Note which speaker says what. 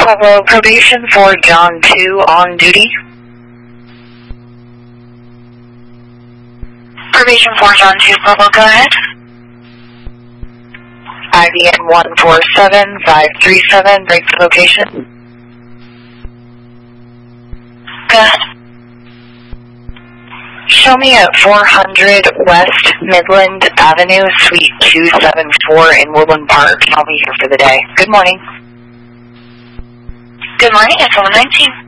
Speaker 1: Hello, probation for John 2 on duty. Probation for John 2, Pueblo, go ahead. IBN 147537, break the location. Go ahead. Show me at 400 West Midland Avenue, Suite 274 in Woodland Park. I'll be here for the day. Good morning. Good morning, it's 119.